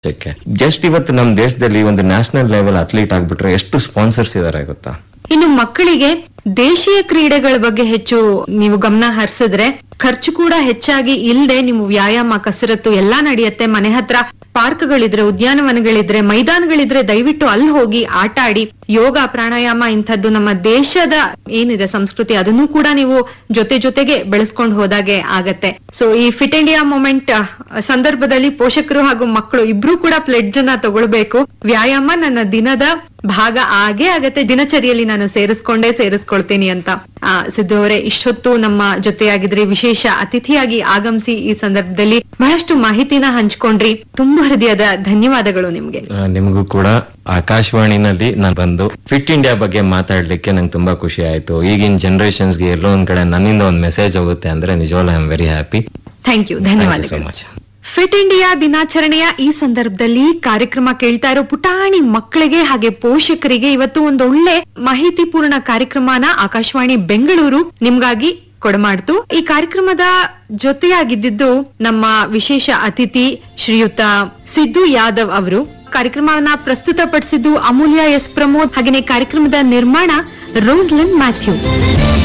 Just ಇವತ್ತು ನಮ್ಮ ದೇಶದಲ್ಲಿ ಒಂದು ನ್ಯಾಷನಲ್ ಲೆವೆಲ್ ಅಥ್ಲೀಟ್ ಆಗ್ಬಿಟ್ರೆ ಎಷ್ಟು ಸ್ಪಾನ್ಸರ್ಸ್ ಇದಾರೆ ಗೊತ್ತಾ. ಇನ್ನು ಮಕ್ಕಳಿಗೆ ದೇಶೀಯ ಕ್ರೀಡೆಗಳ ಬಗ್ಗೆ ಹೆಚ್ಚು ನೀವು ಗಮನ ಹರಿಸಿದ್ರೆ ಖರ್ಚು ಕೂಡ ಹೆಚ್ಚಾಗಿ ಇಲ್ಲದೆ ನೀವು ವ್ಯಾಯಾಮ ಕಸರತ್ತು ಎಲ್ಲಾ ನಡೆಯುತ್ತೆ. ಮನೆ ಹತ್ರ ಪಾರ್ಕ್ಗಳಿದ್ರೆ, ಉದ್ಯಾನವನಗಳಿದ್ರೆ, ಮೈದಾನಗಳಿದ್ರೆ ದಯವಿಟ್ಟು ಅಲ್ಲಿ ಹೋಗಿ ಆಟ ಆಡಿ. ಯೋಗ ಪ್ರಾಣಾಯಾಮ ಇಂಥದ್ದು ನಮ್ಮ ದೇಶದ ಏನಿದೆ ಸಂಸ್ಕೃತಿ ಅದನ್ನು ಕೂಡ ನೀವು ಜೊತೆಗೆ ಬೆಳೆಸ್ಕೊಂಡು ಹೋದಾಗೆ ಆಗತ್ತೆ. ಸೊ ಈ ಫಿಟ್ ಇಂಡಿಯಾ ಮೂಮೆಂಟ್ ಸಂದರ್ಭದಲ್ಲಿ ಪೋಷಕರು ಹಾಗೂ ಮಕ್ಕಳು ಇಬ್ರು ಕೂಡ ಪ್ಲೆಡ್ಜ್ ಅನ್ನ ತಗೊಳ್ಬೇಕು. ವ್ಯಾಯಾಮ ನನ್ನ ದಿನದ ಭಾಗ ಆಗತ್ತೆ, ದಿನಚರಿಯಲ್ಲಿ ನಾನು ಸೇರಿಸ್ಕೊಳ್ತೀನಿ ಅಂತ. ಸಿದ್ದು ಅವರೇ, ಇಷ್ಟೊತ್ತು ನಮ್ಮ ಜೊತೆಯಾಗಿದ್ರಿ, ವಿಶೇಷ ಅತಿಥಿಯಾಗಿ ಆಗಮಿಸಿ ಈ ಸಂದರ್ಭದಲ್ಲಿ ಬಹಳಷ್ಟು ಮಾಹಿತಿನ ಹಂಚ್ಕೊಂಡ್ರಿ. ತುಂಬಾ ಹೃದಯದ ಧನ್ಯವಾದಗಳು ನಿಮ್ಗೆ. ನಿಮಗೂ ಕೂಡ ಆಕಾಶವಾಣಿನಲ್ಲಿ ನಾನು ಬಂದು ಫಿಟ್ ಇಂಡಿಯಾ ಬಗ್ಗೆ ಮಾತಾಡ್ಲಿಕ್ಕೆ ನಂಗೆ ತುಂಬಾ ಖುಷಿ ಆಯ್ತು. ಈಗಿನ ಜನರೇಷನ್ಸ್ ಗೆ ಎಲ್ಲೋ ಒಂದ್ ಕಡೆ ನನ್ನಿಂದ ಒಂದು ಮೆಸೇಜ್ ಹೋಗುತ್ತೆ ಅಂದ್ರೆ ನಿಜವಾಗ್ಲೂ I am very happy. Thank you, ಧನ್ಯವಾದಗಳು. ಫಿಟ್ ಇಂಡಿಯಾ ದಿನಾಚರಣೆಯ ಈ ಸಂದರ್ಭದಲ್ಲಿ ಕಾರ್ಯಕ್ರಮ ಕೇಳ್ತಾ ಇರೋ ಪುಟಾಣಿ ಮಕ್ಕಳಿಗೆ ಹಾಗೆ ಪೋಷಕರಿಗೆ ಇವತ್ತು ಒಂದೊಳ್ಳೆ ಮಾಹಿತಿಪೂರ್ಣ ಕಾರ್ಯಕ್ರಮನ ಆಕಾಶವಾಣಿ ಬೆಂಗಳೂರು ನಿಮ್ಗಾಗಿ ಕೊಡಮಾಡ್ತು. ಈ ಕಾರ್ಯಕ್ರಮದ ಜೊತೆಯಾಗಿದ್ದು ನಮ್ಮ ವಿಶೇಷ ಅತಿಥಿ ಶ್ರೀಯುತ ಸಿದ್ದು ಯಾದವ್ ಅವರು. ಕಾರ್ಯಕ್ರಮವನ್ನ ಪ್ರಸ್ತುತಪಡಿಸಿದ್ದು ಅಮೂಲ್ಯ ಎಸ್ ಪ್ರಮೋದ್. ಹಾಗೆಯೇ ಕಾರ್ಯಕ್ರಮದ ನಿರ್ಮಾಣ ರೋಸ್ಲಿನ್ ಮ್ಯಾಥ್ಯೂ.